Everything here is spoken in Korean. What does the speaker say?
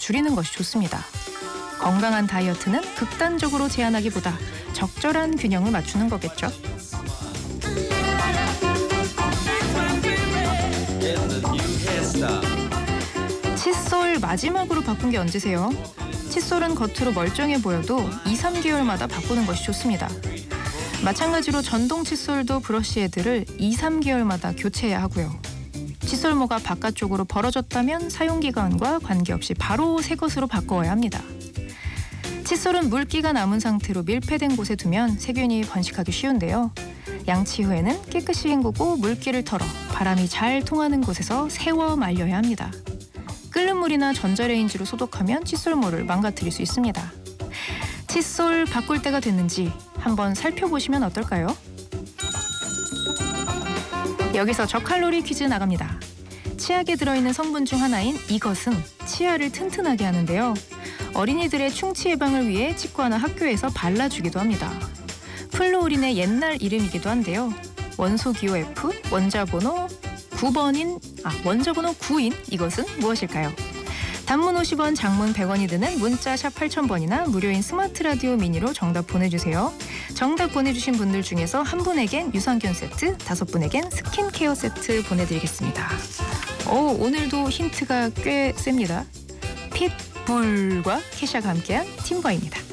줄이는 것이 좋습니다. 건강한 다이어트는 극단적으로 제한하기보다 적절한 균형을 맞추는 거겠죠. 칫솔 마지막으로 바꾼 게 언제세요? 칫솔은 겉으로 멀쩡해 보여도 2-3개월마다 바꾸는 것이 좋습니다. 마찬가지로 전동 칫솔도 브러쉬 헤드를 2-3개월마다 교체해야 하고요. 칫솔모가 바깥쪽으로 벌어졌다면 사용기간과 관계없이 바로 새 것으로 바꿔야 합니다. 칫솔은 물기가 남은 상태로 밀폐된 곳에 두면 세균이 번식하기 쉬운데요. 양치 후에는 깨끗이 헹구고 물기를 털어 바람이 잘 통하는 곳에서 세워 말려야 합니다. 끓는 물이나 전자레인지로 소독하면 칫솔모를 망가뜨릴 수 있습니다. 칫솔 바꿀 때가 됐는지 한번 살펴보시면 어떨까요? 여기서 저칼로리 퀴즈 나갑니다. 치약에 들어있는 성분 중 하나인 이것은 치아를 튼튼하게 하는데요. 어린이들의 충치 예방을 위해 치과나 학교에서 발라주기도 합니다. 플루오린의 옛날 이름이기도 한데요. 원소 기호 F, 원자번호 9인 이것은 무엇일까요? 단문 50원, 장문 100원이 드는 문자 샵 8000번이나 무료인 스마트 라디오 미니로 정답 보내주세요. 정답 보내주신 분들 중에서 한 분에겐 유산균 세트, 5분에겐 스킨케어 세트 보내드리겠습니다. 오늘도 힌트가 꽤 셉니다. 핏불과 캐샤가 함께한 팀버입니다.